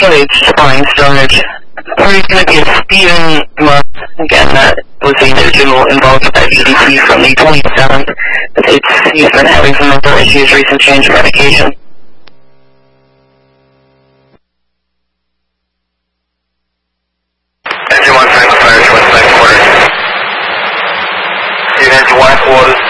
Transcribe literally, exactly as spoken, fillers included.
Actually, it's spine storage. There's going to be a Stephen Musk, again, that was the individual involved with that E D C from the twenty-seventh. It's, he's been having some mental issues, recent change of medication. Engine one, Franklin Fire, Twin Flight Quarters. Unit one quarters,